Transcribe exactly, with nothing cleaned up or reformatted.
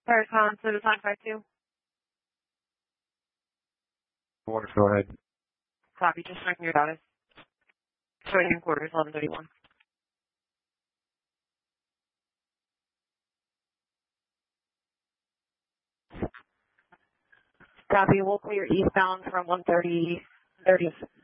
Paris Con, so the time five two. Orders, go ahead. Copy, just checking your status. Showing in quarters, eleven thirty-one. Copy, we'll clear eastbound from one thirty, thirtieth.